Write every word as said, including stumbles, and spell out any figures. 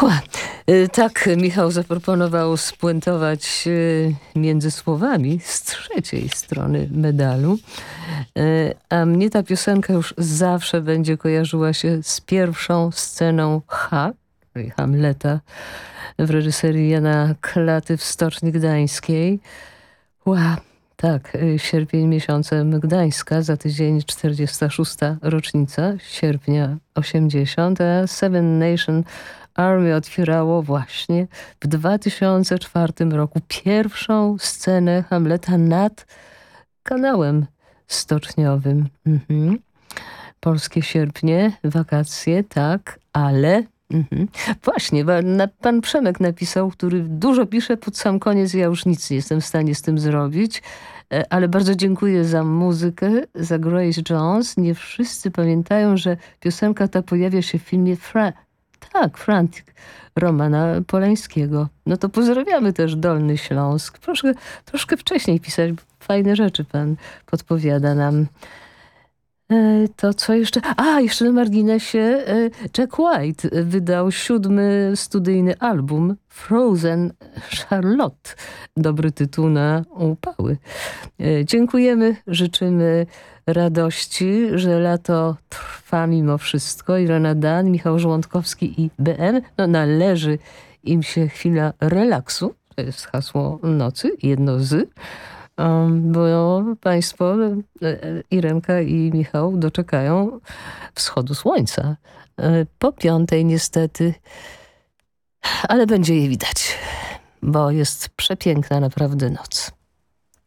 Ła, y, tak Michał zaproponował spuentować y, między słowami z trzeciej strony medalu. Y, a mnie ta piosenka już zawsze będzie kojarzyła się z pierwszą sceną H, czyli Hamleta w reżyserii Jana Klaty w Stoczni Gdańskiej. Ła, tak, y, sierpień miesiącem Gdańska, za tydzień czterdziesta szósta rocznica sierpnia osiemdziesiątego, a Seven Nation Army otwierało właśnie w dwa tysiące czwartym roku pierwszą scenę Hamleta nad kanałem stoczniowym. Mhm. Polskie sierpnie, wakacje, tak, ale... Mhm. Właśnie, pan, pan Przemek napisał, który dużo pisze pod sam koniec, ja już nic nie jestem w stanie z tym zrobić, ale bardzo dziękuję za muzykę, za Grace Jones. Nie wszyscy pamiętają, że piosenka ta pojawia się w filmie Fra Tak, Frantic Romana Polańskiego. No to pozdrawiamy też Dolny Śląsk. Proszę troszkę wcześniej pisać, bo fajne rzeczy pan podpowiada nam. E, to co jeszcze? A, jeszcze na marginesie e, Jack White wydał siódmy studyjny album Frozen Charlotte. Dobry tytuł na upały. E, dziękujemy, życzymy radości, że lato trwa mimo wszystko. Irena Dan, Michał Żołądkowski i B M. No, należy im się chwila relaksu. To jest hasło nocy, jedno z. Um, bo państwo, Irenka i Michał, doczekają wschodu słońca. Po piątej niestety, ale będzie je widać, bo jest przepiękna naprawdę noc.